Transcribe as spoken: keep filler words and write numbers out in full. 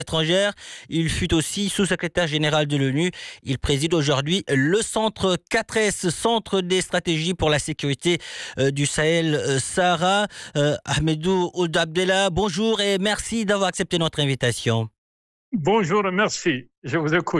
étrangères. Il fut aussi sous-secrétaire général de l'ONU. Il préside aujourd'hui le centre quatre S, Centre des stratégies pour la sécurité euh, du Sahel euh, Sahara. Euh, Ahmedou Ould Abdellah, bonjour et merci d'avoir accepté notre invitation. Bonjour, merci. Je vous écoute.